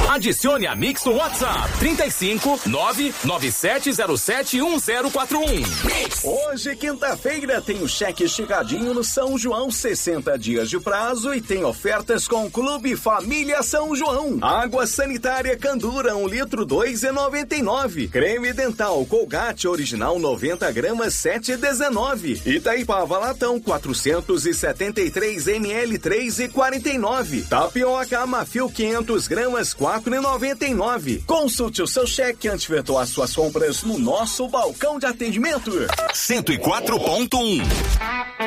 Adicione a Mix no WhatsApp 35 99707 1041. Hoje, quinta-feira, tem o cheque esticadinho no São João, 60 dias de prazo e tem ofertas com o Clube Família São João. Água sanitária Candura, 1 litro, 2,99. Creme dental Colgate original, 90 gramas, 7,19. Itaipava Latão, 473 ml, 3,49. Tapioca Mafio, 500 gramas, 4,99. Consulte o seu cheque antes de efetuar suas compras no nosso balcão de atendimento. 104.1